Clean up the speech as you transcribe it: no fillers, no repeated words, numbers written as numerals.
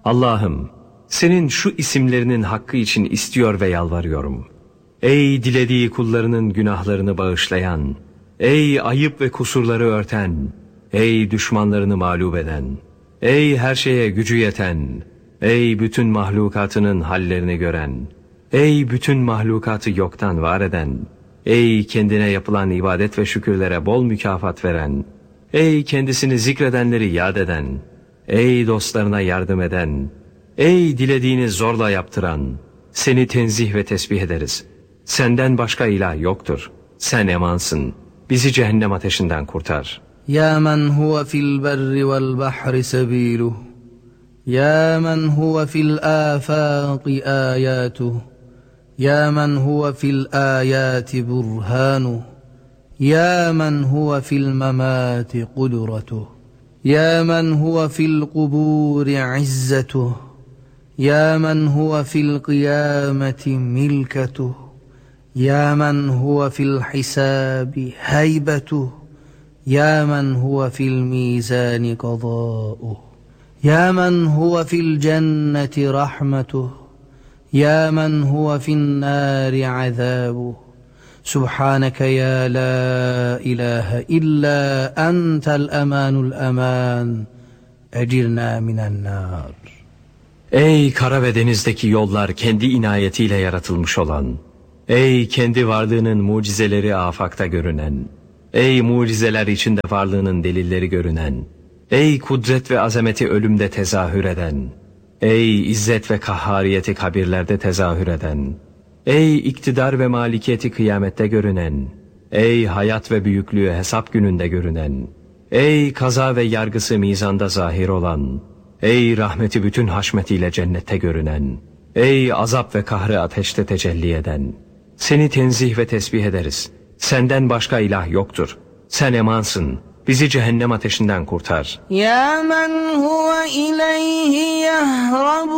Allah'ım, senin şu isimlerinin hakkı için istiyor ve yalvarıyorum. Ey dilediği kullarının günahlarını bağışlayan, ey ayıp ve kusurları örten, ey düşmanlarını mağlup eden, ey her şeye gücü yeten, ey bütün mahlukatının hallerini gören, ey bütün mahlukatı yoktan var eden, ey kendine yapılan ibadet ve şükürlere bol mükafat veren, ey kendisini zikredenleri yad eden, ey dostlarına yardım eden, ey dilediğini zorla yaptıran, seni tenzih ve tesbih ederiz. Senden başka ilah yoktur. Sen emansın. Bizi cehennem ateşinden kurtar. Ya men huve fil berri vel bahri sebiluh. Ya men huve fil afaqi ayatuh. Ya men huve fil ayati burhanuh. Ya men huve fil memati kudretuh. Ya men huve fil kuburi izzetuh. Ya men huve fil kıyameti milketuh. Ya men huve fil hisabi heybetuh. Ya men huve fil mizani qadâuh. Ya men huve fil cenneti rahmetuh. Ya men huve fin nâri azâbuh. Subhaneke ya la ilahe illa entel emanul eman. Ecirna minen nar. Ey kara ve denizdeki yollar kendi inayetiyle yaratılmış olan, ey kendi varlığının mucizeleri afakta görünen, ey mucizeler içinde varlığının delilleri görünen, ey kudret ve azameti ölümde tezahür eden, ey izzet ve kahhariyeti kabirlerde tezahür eden, ey iktidar ve malikiyeti kıyamette görünen, ey hayat ve büyüklüğü hesap gününde görünen, ey kaza ve yargısı mizanda zahir olan, ey rahmeti bütün haşmetiyle cennette görünen, ey azap ve kahrı ateşte tecelli eden, seni tenzih ve tesbih ederiz. Senden başka ilah yoktur. Sen emansın. Bizi cehennem ateşinden kurtar. Ya men huve ileyhi yehrabu